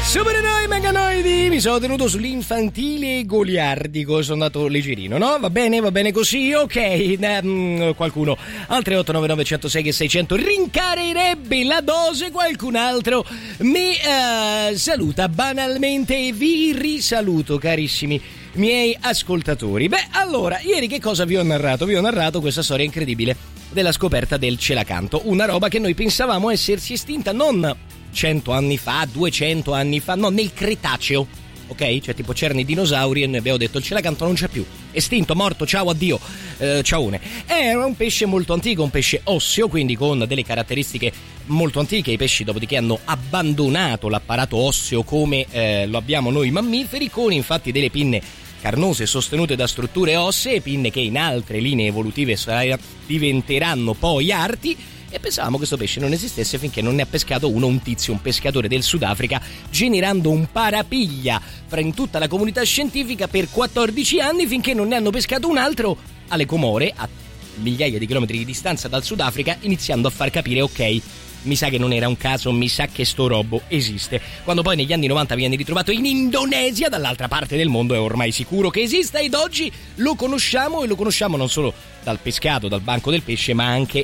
Supereroi meganoidi, mi sono tenuto sull'infantile goliardico, sono andato leggerino, no? Va bene così, ok. Qualcuno al 3899 106 600 rincarerebbe la dose, qualcun altro mi saluta banalmente e vi risaluto, carissimi miei ascoltatori. Beh, allora, ieri che cosa vi ho narrato? Vi ho narrato questa storia incredibile della scoperta del celacanto, una roba che noi pensavamo essersi estinta non 100 anni fa, 200 anni fa, no, nel Cretaceo, ok? Cioè tipo c'erano i dinosauri e noi abbiamo detto il celacanto non c'è più, estinto, morto, ciao, addio, ciaone. È un pesce molto antico, un pesce osseo, quindi con delle caratteristiche molto antiche. I pesci dopodiché hanno abbandonato l'apparato osseo come lo abbiamo noi mammiferi, con infatti delle pinne carnose sostenute da strutture ossee, pinne che in altre linee evolutive diventeranno poi arti. E pensavamo che questo pesce non esistesse finché non ne ha pescato un tizio, un pescatore del Sudafrica, generando un parapiglia in tutta la comunità scientifica per 14 anni, finché non ne hanno pescato un altro alle Comore, a migliaia di chilometri di distanza dal Sudafrica, iniziando a far capire, ok, mi sa che non era un caso, mi sa che sto robo esiste. Quando poi negli anni 90 viene ritrovato in Indonesia, dall'altra parte del mondo, è ormai sicuro che esista, ed oggi lo conosciamo, e lo conosciamo non solo dal pescato, dal banco del pesce, ma anche